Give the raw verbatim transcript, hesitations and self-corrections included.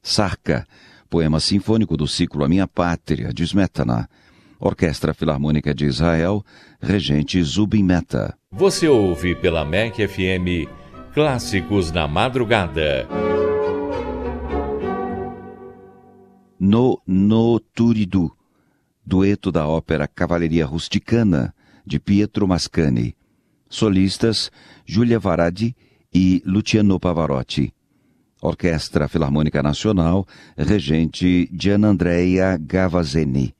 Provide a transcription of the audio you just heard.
Sarka, poema sinfônico do ciclo A Minha Pátria, de Smetana. Orquestra Filarmônica de Israel, regente Zubin Mehta. Você ouve pela M E C F M Clássicos na Madrugada. No No Turidu, dueto da ópera Cavalaria Rusticana, de Pietro Mascagni. Solistas, Giulia Varadi e Luciano Pavarotti. Orquestra Filarmônica Nacional, regente Gianandrea Gavazzeni.